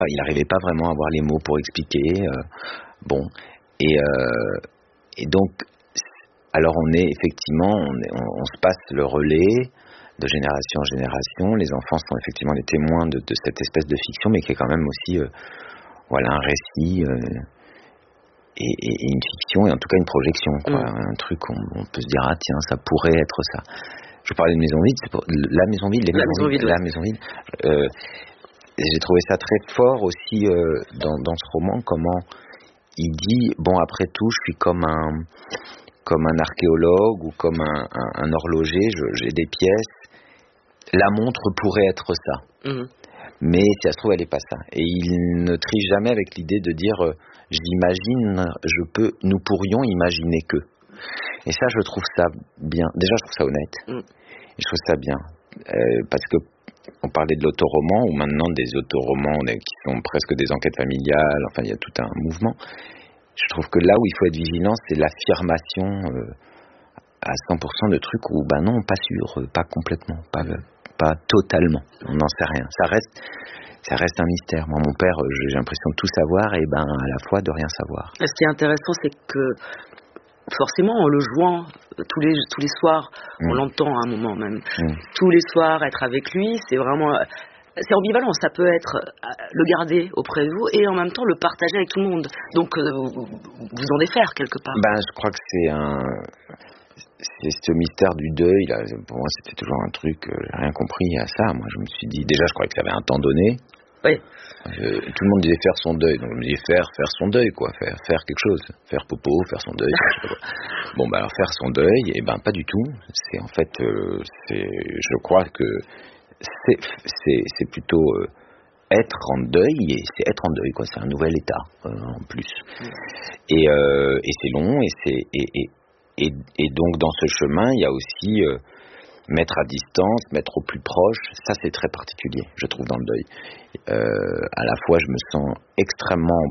il n'arrivait pas vraiment à avoir les mots pour expliquer. Bon, et donc, alors on est effectivement, on se passe le relais de génération en génération. Les enfants sont effectivement les témoins de cette espèce de fiction, mais qui est quand même aussi, voilà, un récit et une fiction, et en tout cas une projection, quoi. Un truc où on peut se dire, ah tiens, ça pourrait être ça. Je parlais de Maison Vide, c'est pour la Maison Vide, les Maisons Vides, la Maison Vide. J'ai trouvé ça très fort aussi dans ce roman, comment il dit, bon, après tout, je suis comme un archéologue ou comme un horloger, j'ai des pièces. La montre pourrait être ça. Mais si ça se trouve, elle n'est pas ça. Et il ne triche jamais avec l'idée de dire j'imagine, nous pourrions imaginer que. Et ça, je trouve ça bien. Déjà, je trouve ça honnête. Et je trouve ça bien. Parce que on parlait de l'autoroman, ou maintenant des autoromans qui sont presque des enquêtes familiales. Enfin, il y a tout un mouvement. Je trouve que là où il faut être vigilant, c'est l'affirmation à 100% de trucs où, ben non, pas sûr, pas complètement, pas totalement. On n'en sait rien. Ça reste un mystère. Moi, mon père, j'ai l'impression de tout savoir et ben à la fois de rien savoir. Ce qui est intéressant, c'est que forcément, en le jouant tous les soirs, on l'entend à un moment même. Tous les soirs, être avec lui, c'est vraiment... C'est ambivalent, ça peut être le garder auprès de vous et en même temps le partager avec tout le monde. Donc, vous en défaire quelque part. Ben, je crois que c'est ce mystère du deuil, là. Pour moi, c'était toujours un truc, j'ai rien compris à ça. Moi, je me suis dit, déjà, je croyais que ça avait un temps donné. Oui. Tout le monde disait faire son deuil, donc je me disais faire son deuil, quoi, faire quelque chose, faire popo, faire son deuil. Bon, ben, alors faire son deuil, et ben pas du tout. C'est en fait, je crois que c'est plutôt être en deuil, et c'est être en deuil, quoi. C'est un nouvel état en plus. Et c'est long, et donc dans ce chemin, il y a aussi mettre à distance, mettre au plus proche. Ça, c'est très particulier, je trouve, dans le deuil. À la fois, je me sens extrêmement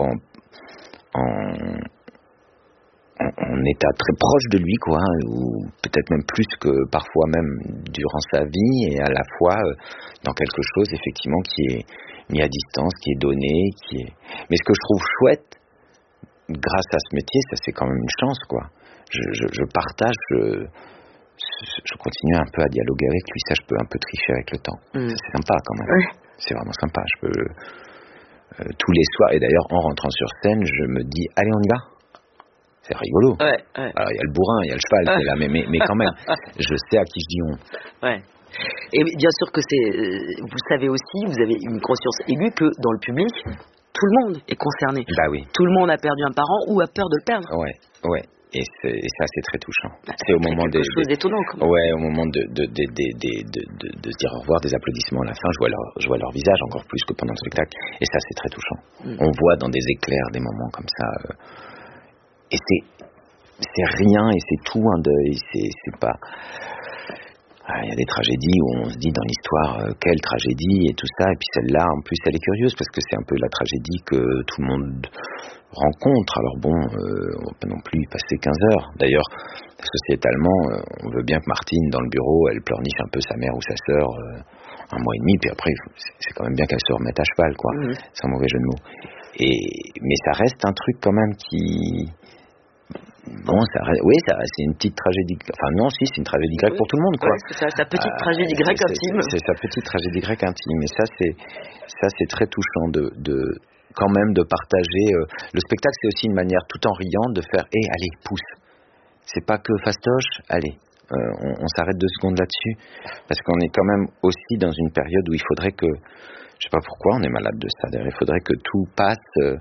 en état très proche de lui, quoi, ou peut-être même plus que parfois même durant sa vie, et à la fois dans quelque chose effectivement qui est mis à distance, qui est donné, mais ce que je trouve chouette grâce à ce métier, ça c'est quand même une chance, quoi. Je partage, je continue un peu à dialoguer avec lui, ça je peux un peu tricher avec le temps. C'est sympa quand même. C'est vraiment sympa. Je peux tous les soirs, et d'ailleurs en rentrant sur scène, je me dis allez, on y va. C'est rigolo. Alors il y a le bourrin, il y a le cheval, c'est là, mais quand même, je sais à qui je dis on. Et bien sûr que vous savez aussi, vous avez une conscience aiguë que dans le public, tout le monde est concerné. Bah oui. Tout le monde a perdu un parent ou a peur de le perdre. Ouais. Et ça, c'est très touchant. C'est au moment quelque chose d'étonnant. Au moment de se dire au revoir, des applaudissements à la fin, je vois leur visage encore plus que pendant le spectacle. Et ça, c'est très touchant. On voit dans des éclairs des moments comme ça. Et c'est rien et c'est tout un deuil. C'est pas... Il y a des tragédies où on se dit dans l'histoire quelle tragédie et tout ça, et puis celle-là en plus elle est curieuse parce que c'est un peu la tragédie que tout le monde rencontre. Alors bon, on peut non plus y passer 15 heures. D'ailleurs, sociétalement, on veut bien que Martine dans le bureau elle pleurniche un peu sa mère ou sa sœur un mois et demi, puis après c'est quand même bien qu'elle se remette à cheval, quoi, sans mauvais jeu de mots. Mais ça reste un truc quand même qui... Bon, c'est une petite tragédie. Enfin non, si, c'est une tragédie grecque pour tout le monde, quoi. C'est ça, sa petite tragédie grecque intime. C'est sa petite tragédie grecque intime. Et ça, c'est très touchant quand même de partager. Le spectacle, c'est aussi une manière, tout en riant, de faire. Allez, pousse. C'est pas que fastoche. Allez, on s'arrête 2 secondes là-dessus, parce qu'on est quand même aussi dans une période où il faudrait que, je sais pas pourquoi, on est malade de ça. D'ailleurs, il faudrait que tout passe.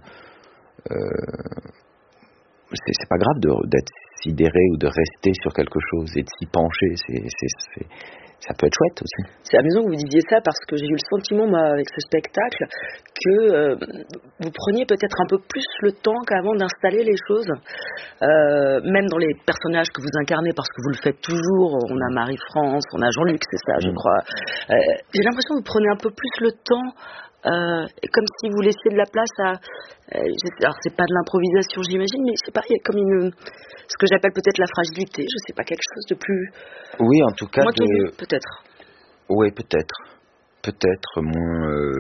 C'est pas grave d'être sidéré ou de rester sur quelque chose et de s'y pencher. Ça peut être chouette aussi. C'est amusant que vous disiez ça parce que j'ai eu le sentiment, moi, avec ce spectacle, que vous preniez peut-être un peu plus le temps qu'avant d'installer les choses, même dans les personnages que vous incarnez, parce que vous le faites toujours. On a Marie-France, on a Jean-Luc, c'est ça, je crois. J'ai l'impression que vous prenez un peu plus le temps. Comme si vous laissiez de la place à... alors c'est pas de l'improvisation, j'imagine, mais c'est pas, il y a comme ce que j'appelle peut-être la fragilité, je sais pas, quelque chose de plus... Oui, en tout cas... Moins tenu, peut-être. Oui, peut-être moins...